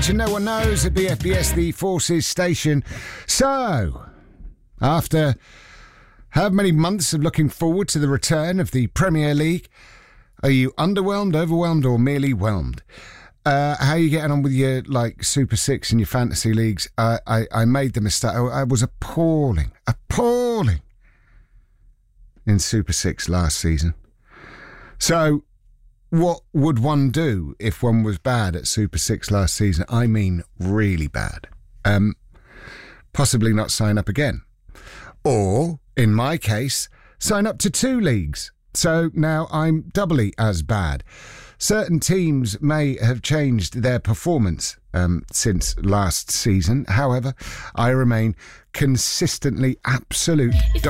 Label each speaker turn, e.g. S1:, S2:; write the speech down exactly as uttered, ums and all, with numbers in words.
S1: Age and No One Knows at B F B S, the Forces station. So, after how many months of looking forward to the return of the Premier League, are you underwhelmed, overwhelmed, or merely whelmed? Uh, how are you getting on with your like Super Six and your fantasy leagues? Uh, I, I made the mistake. I, I was appalling, appalling in Super Six last season. So, what would one do if one was bad at Super Six last season? I mean, really bad. Um, possibly not sign up again. Or, in my case, sign up to two leagues. So now I'm doubly as bad. Certain teams may have changed their performance um, since last season. However, I remain consistently absolute